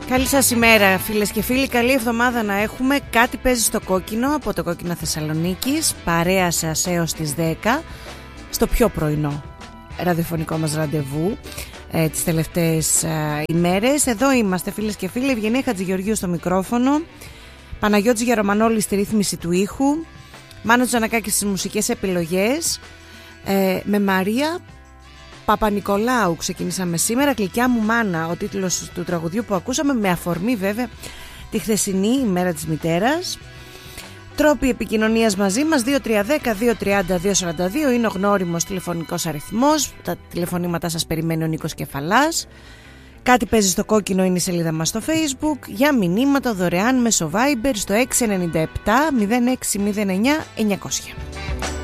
Καλή σας ημέρα φίλες και φίλοι, καλή εβδομάδα να έχουμε. Κάτι παίζει στο κόκκινο από το Κόκκινο Θεσσαλονίκης. Παρέα σας έως τις 10 στο πιο πρωινό ραδιοφωνικό μας ραντεβού τις τελευταίες ημέρες. Εδώ είμαστε φίλες και φίλοι. Ευγενία Χατζηγεωργίου στο μικρόφωνο, Παναγιώτης Γερομανόλης στη ρύθμιση του ήχου, Μάνος Τζανακάκης στις μουσικές επιλογές. Με Μαρία Παπα-Νικολάου ξεκινήσαμε σήμερα. Γλυκιά μου μάνα, ο τίτλος του τραγουδιού που ακούσαμε, με αφορμή βέβαια τη χθεσινή ημέρα της μητέρας. Τρόποι επικοινωνίας μαζί μας: 2310-230-242 είναι ο γνώριμος τηλεφωνικός αριθμός. Τα τηλεφωνήματά σας περιμένει ο Νίκος Κεφαλάς. Κάτι παίζει στο κόκκινο είναι η σελίδα μας στο Facebook. Για μηνύματα δωρεάν μέσω Viber στο 697 0609 900.